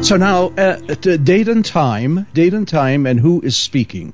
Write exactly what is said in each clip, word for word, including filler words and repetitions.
So now, uh, date and time, date and time, and who is speaking?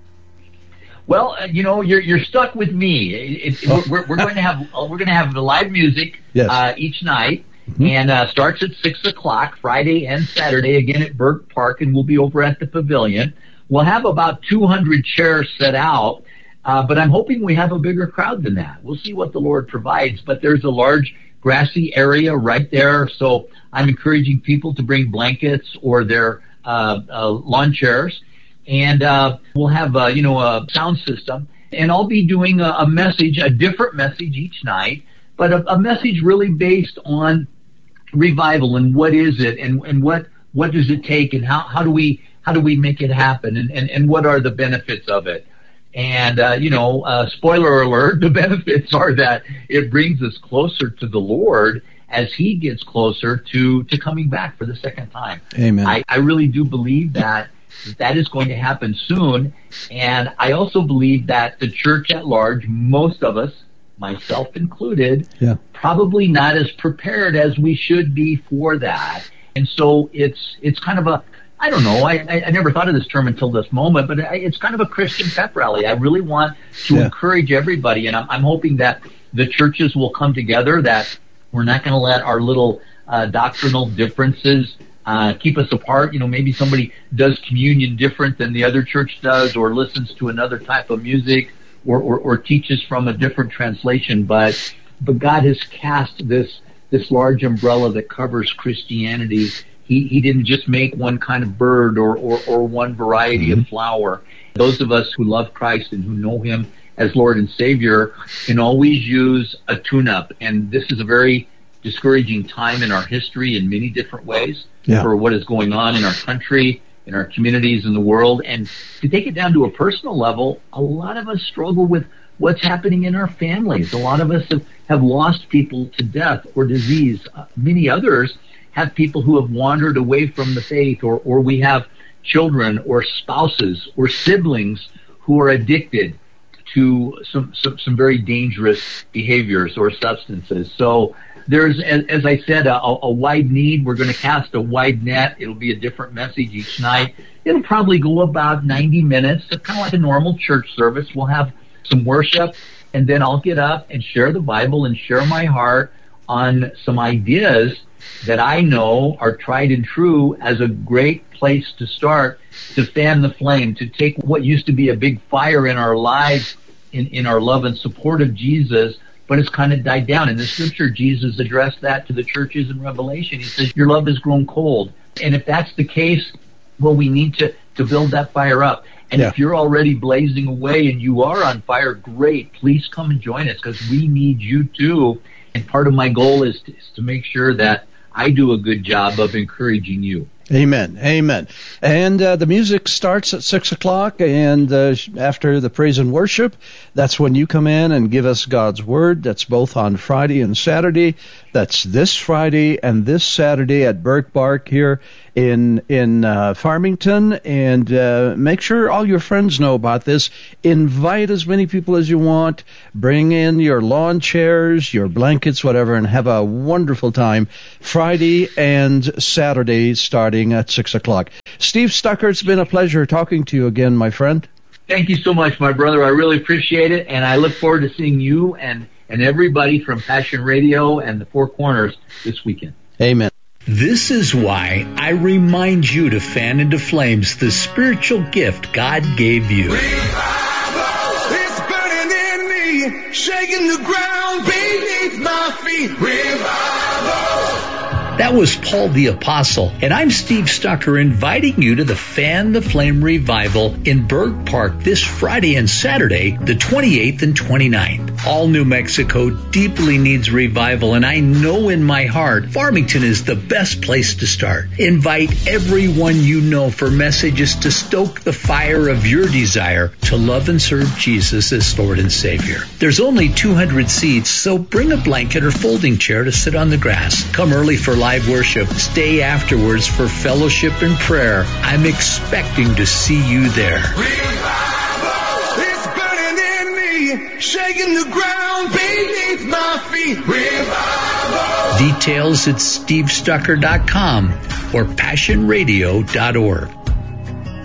Well, uh, you know, you're you're stuck with me. It, it, oh. we're, we're going to have we're going to have the live music yes. uh, each night, mm-hmm. and uh, starts at six o'clock Friday and Saturday again at Burke Park, and we'll be over at the Pavilion. We'll have about two hundred chairs set out, uh, but I'm hoping we have a bigger crowd than that. We'll see what the Lord provides, but there's a large grassy area right there, so I'm encouraging people to bring blankets or their uh, uh, lawn chairs. And uh, we'll have, uh, you know, a sound system. And I'll be doing a, a message, a different message each night, but a, a message really based on revival and what is it and, and what what does it take and how, how do we how do we make it happen and, and, and what are the benefits of it. And, uh, you know, uh, spoiler alert, the benefits are that it brings us closer to the Lord as he gets closer to, to coming back for the second time. Amen. I, I really do believe that that is going to happen soon. And I also believe that the church at large, most of us, myself included, yeah. probably not as prepared as we should be for that. And so it's it's kind of a, I don't know, I, I never thought of this term until this moment, but it's kind of a Christian pep rally. I really want to yeah. encourage everybody, and I'm, I'm hoping that the churches will come together, that we're not going to let our little uh, doctrinal differences Uh, keep us apart. You know, maybe somebody does communion different than the other church does, or listens to another type of music, or, or, or teaches from a different translation. But, but God has cast this, this large umbrella that covers Christianity. He, he didn't just make one kind of bird or, or, or one variety mm-hmm. of flower. Those of us who love Christ and who know him as Lord and Savior can always use a tune-up. And this is a very discouraging time in our history in many different ways yeah. for what is going on in our country, in our communities, in the world. And to take it down to a personal level, a lot of us struggle with what's happening in our families. A lot of us have, have lost people to death or disease. Uh, many others have people who have wandered away from the faith, or, or we have children or spouses or siblings who are addicted to some, some, some very dangerous behaviors or substances. So there's, as, as I said, a, a wide need. We're going to cast a wide net. It'll be a different message each night. It'll probably go about ninety minutes, so kind of like a normal church service. We'll have some worship, and then I'll get up and share the Bible and share my heart on some ideas that I know are tried and true as a great place to start to fan the flame, to take what used to be a big fire in our lives, in, in our love and support of Jesus, but it's kind of died down. In the scripture, Jesus addressed that to the churches in Revelation. He says, your love has grown cold. And if that's the case, well, we need to, to build that fire up. And yeah. if you're already blazing away and you are on fire, great. Please come and join us, because we need you too. And part of my goal is to, is to make sure that I do a good job of encouraging you. Amen. Amen. And uh, the music starts at six o'clock, and uh, after the praise and worship, that's when you come in and give us God's Word. That's both on Friday and Saturday. That's this Friday and this Saturday at Burke Park here in in uh, Farmington. And uh, make sure all your friends know about this. Invite as many people as you want. Bring in your lawn chairs, your blankets, whatever, and have a wonderful time. Friday and Saturday starting at six o'clock. Steve Stucker, it's been a pleasure talking to you again, my friend. Thank you so much, my brother. I really appreciate it, and I look forward to seeing you and, and everybody from Passion Radio and the Four Corners this weekend. Amen. This is why I remind you to fan into flames the spiritual gift God gave you. Revival is burning in me, shaking the ground beneath my feet. Revival. That was Paul the Apostle, and I'm Steve Stucker inviting you to the Fan the Flame Revival in Burke Park this Friday and Saturday, the twenty-eighth and twenty-ninth. All New Mexico deeply needs revival, and I know in my heart Farmington is the best place to start. Invite everyone you know for messages to stoke the fire of your desire to love and serve Jesus as Lord and Savior. There's only two hundred seats, so bring a blanket or folding chair to sit on the grass. Come early for live worship. Stay afterwards for fellowship and prayer. I'm expecting to see you there. Revival is burning in me, shaking the ground beneath my feet. Revival. Details at steve stucker dot com or passion radio dot org.